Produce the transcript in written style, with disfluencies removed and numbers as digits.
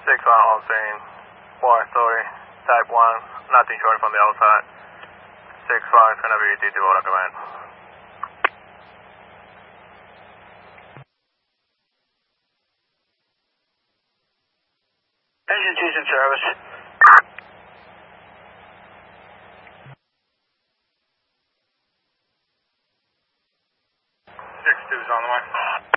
6 on scene. 4-story, type 1, nothing showing from the outside. 6-5, gonna be DT Voda command. Engine 2's in service. 6-2's on the way.